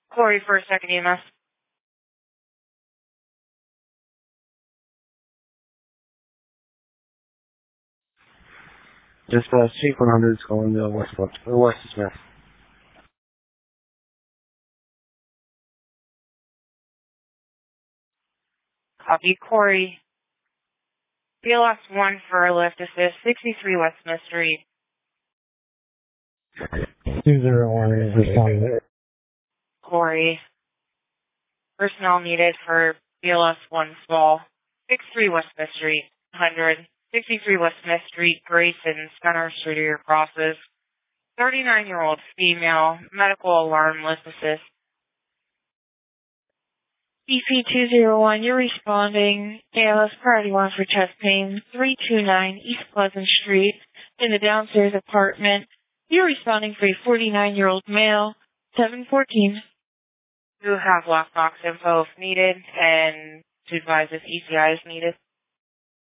Corey for a second EMS. Just Street 100 is calling the West Smith. Copy, Corey. BLS 1 for a lift assist, 63 West Smith Street. 201 is responding. Corey. Personnel needed for BLS 1 small, 63 West Smith Street, 100, 63 West Smith Street, Grayson, Center Street, your crosses. 39-year-old female, medical alarm lift assist. BP201, you're responding. ALS priority 1 for chest pain, 329 East Pleasant Street, in the downstairs apartment. You're responding for a 49-year-old male, 714. You have lockbox info if needed, and to advise if ECI is needed.